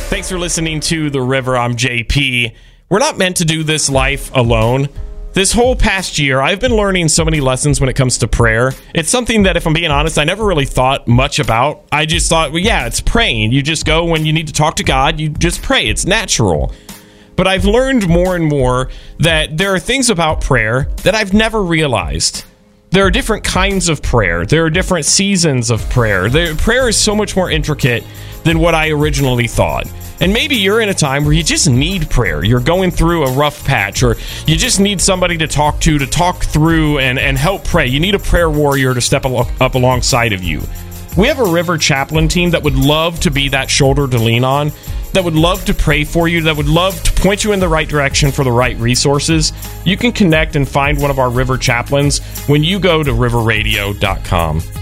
Thanks for listening to The River. I'm JP. We're not meant to do this life alone. This whole past year, I've been learning so many lessons when it comes to prayer. It's something that, if I'm being honest, I never really thought much about. I just thought, well, yeah, it's praying. You just go when you need to talk to God, you just pray. It's natural. But I've learned more and more that there are things about prayer that I've never realized. There are different kinds of prayer. There are different seasons of prayer. Prayer is so much more intricate than what I originally thought. And maybe you're in a time where you just need prayer. You're going through a rough patch, or you just need somebody to talk through and help pray. You need a prayer warrior to step up alongside of you. We have a River Chaplain team that would love to be that shoulder to lean on, that would love to pray for you, that would love to point you in the right direction for the right resources. You can connect and find one of our River Chaplains when you go to riverradio.com.